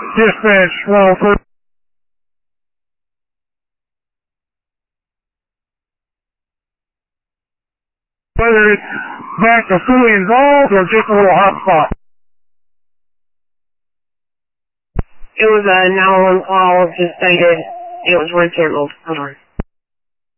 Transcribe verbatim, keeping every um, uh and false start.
Dispatch one oh three. Whether it's back to fully involved or just a little hot spot. It was a nine one one call, just stated it was rekindled. I'm sorry.